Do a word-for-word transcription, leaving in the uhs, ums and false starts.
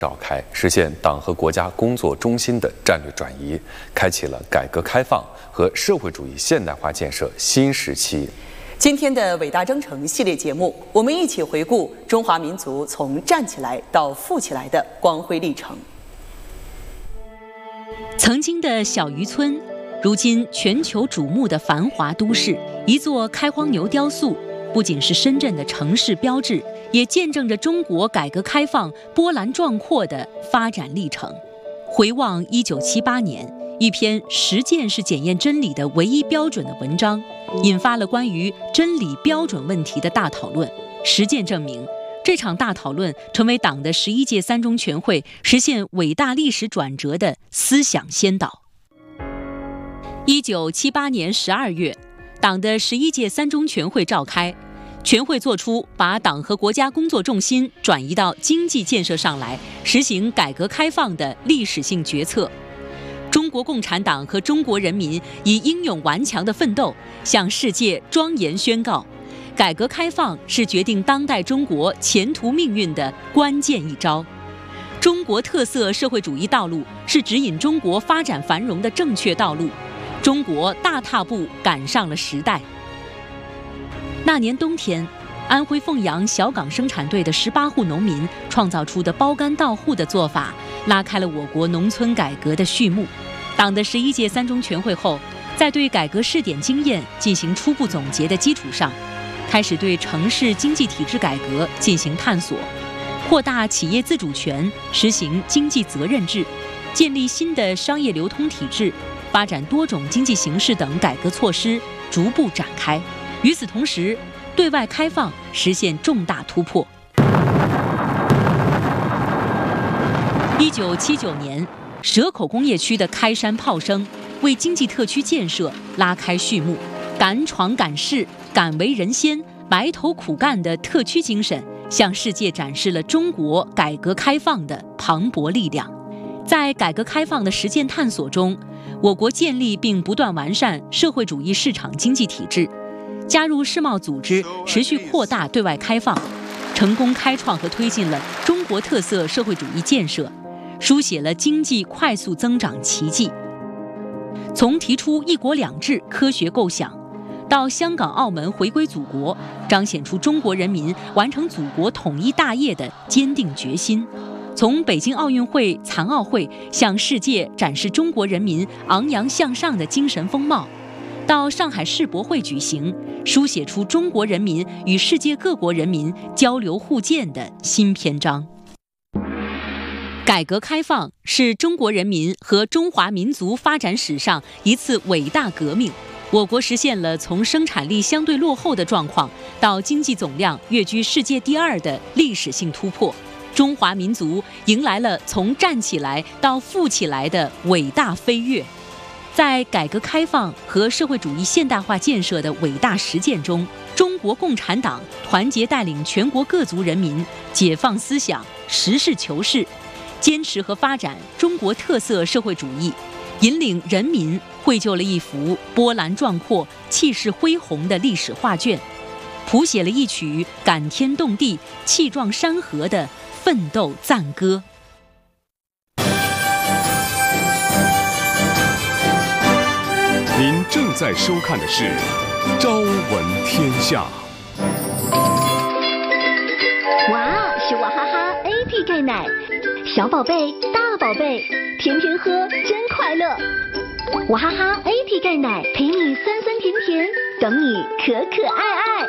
召开，实现党和国家工作中心的战略转移，开启了改革开放和社会主义现代化建设新时期。 今天的伟大征程系列节目，我们一起回顾中华民族从站起来到富起来的光辉历程。 曾经的小渔村，如今全球瞩目的繁华都市，一座开荒牛雕塑，不仅是深圳的城市标志，也见证着中国改革开放波澜壮阔的发展历程。回望一九七八年，一篇实践是检验真理的唯一标准的文章，引发了关于真理标准问题的大讨论。实践证明，这场大讨论成为党的十一届三中全会实现伟大历史转折的思想先导。一九七八年十二月，党的十一届三中全会召开，全会作出把党和国家工作重心转移到经济建设上来，实行改革开放的历史性决策。中国共产党和中国人民以英勇顽强的奋斗，向世界庄严宣告，改革开放是决定当代中国前途命运的关键一招。中国特色社会主义道路是指引中国发展繁荣的正确道路。中国大踏步赶上了时代。那年冬天，安徽凤阳小岗生产队的十八户农民创造出的包干到户的做法，拉开了我国农村改革的序幕。党的十一届三中全会后，在对改革试点经验进行初步总结的基础上，开始对城市经济体制改革进行探索，扩大企业自主权，实行经济责任制，建立新的商业流通体制，发展多种经济形势等改革措施逐步展开。与此同时，对外开放实现重大突破。一九七九年，蛇口工业区的开山炮声为经济特区建设拉开序幕。敢闯敢试、敢为人先、埋头苦干的特区精神，向世界展示了中国改革开放的磅礴力量。在改革开放的实践探索中，我国建立并不断完善社会主义市场经济体制，加入世贸组织，持续扩大对外开放，成功开创和推进了中国特色社会主义建设，书写了经济快速增长奇迹。从提出一国两制科学构想，到香港澳门回归祖国，彰显出中国人民完成祖国统一大业的坚定决心。从北京奥运会、残奥会向世界展示中国人民昂扬向上的精神风貌，到上海世博会举行，书写出中国人民与世界各国人民交流互鉴的新篇章。改革开放是中国人民和中华民族发展史上一次伟大革命。我国实现了从生产力相对落后的状况到经济总量跃居世界第二的历史性突破。中华民族迎来了从站起来到富起来的伟大飞跃。在改革开放和社会主义现代化建设的伟大实践中，中国共产党团结带领全国各族人民解放思想，实事求是，坚持和发展中国特色社会主义，引领人民绘就了一幅波澜壮阔、气势恢宏的历史画卷，谱写了一曲感天动地、气壮山河的奋斗赞歌。 您正在收看的是《朝闻天下》。 哇，是娃哈哈 A P 钙奶，小宝贝、大宝贝，天天喝真快乐。娃哈哈 A P 钙奶陪你酸酸甜甜，等你可可爱爱。